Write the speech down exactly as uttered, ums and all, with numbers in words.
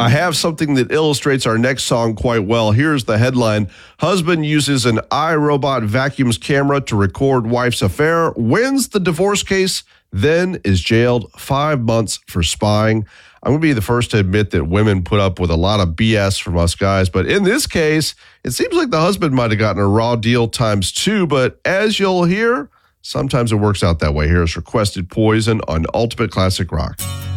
I have something that illustrates our next song quite well. Here's the headline. Husband uses an iRobot vacuums camera to record wife's affair, wins the divorce case, then is jailed five months for spying. I'm going to be the first to admit that women put up with a lot of B S from us guys, but in this case, it seems like the husband might have gotten a raw deal times two, but as you'll hear, sometimes it works out that way. Here's Requested Poison on Ultimate Classic Rock.